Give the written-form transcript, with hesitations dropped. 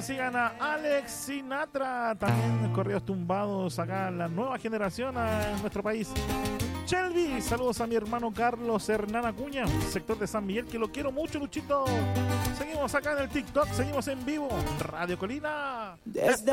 sigan a Alex Sinatra. También correos tumbados acá en la nueva generación en nuestro país. Shelby, saludos a mi hermano Carlos Hernán Acuña, sector de San Miguel, que lo quiero mucho, Luchito. Seguimos acá en el TikTok, seguimos en vivo, Radio Colina. Desde